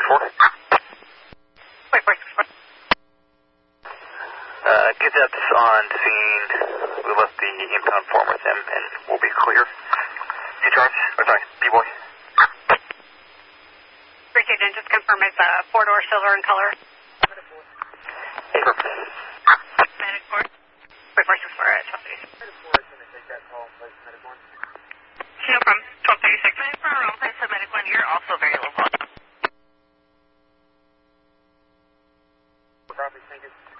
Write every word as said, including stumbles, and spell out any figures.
four. Wait, wait, wait. Uh, get that on scene. We left the impound form with him, and we'll be clear. Hey, Charles. Oh, sorry, B-boy. Bridge agent, just confirm it's uh, four-door silver in color. Hey, perfect. Medic four. Wait, four six four, uh, twelve thirty-six. Medic four is going to take that call and place Medic one. No problem. twelve thirty-six. Medic four, wrong place, so Medic one, you're also very low volume. Copy, thank you.